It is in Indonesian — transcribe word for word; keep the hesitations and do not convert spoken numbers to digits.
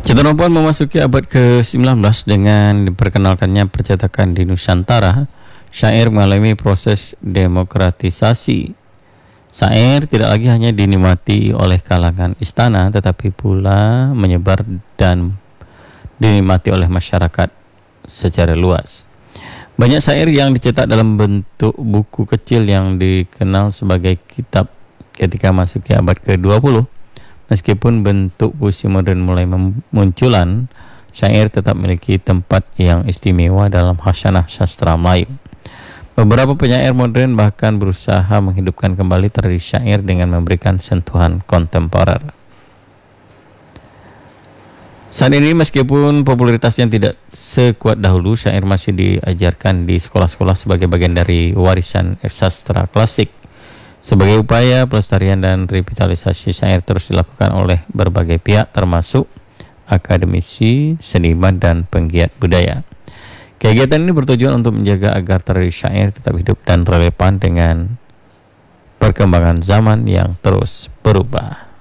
Cetanopon memasuki abad ke sembilan belas dengan diperkenalkannya percetakan di Nusantara. Syair mengalami proses demokratisasi. Syair tidak lagi hanya dinikmati oleh kalangan istana, tetapi pula menyebar dan dinikmati oleh masyarakat secara luas. Banyak syair yang dicetak dalam bentuk buku kecil yang dikenal sebagai kitab ketika masuki abad ke dua puluh. Meskipun bentuk puisi modern mulai munculan, syair tetap memiliki tempat yang istimewa dalam khasanah sastra Melayu. Beberapa penyair modern bahkan berusaha menghidupkan kembali tradisi syair dengan memberikan sentuhan kontemporer. Saat ini meskipun popularitasnya tidak sekuat dahulu, syair masih diajarkan di sekolah-sekolah sebagai bagian dari warisan sastra klasik. Sebagai upaya pelestarian dan revitalisasi, syair terus dilakukan oleh berbagai pihak termasuk akademisi, seniman, dan penggiat budaya. Kegiatan ini bertujuan untuk menjaga agar tradisi syair tetap hidup dan relevan dengan perkembangan zaman yang terus berubah.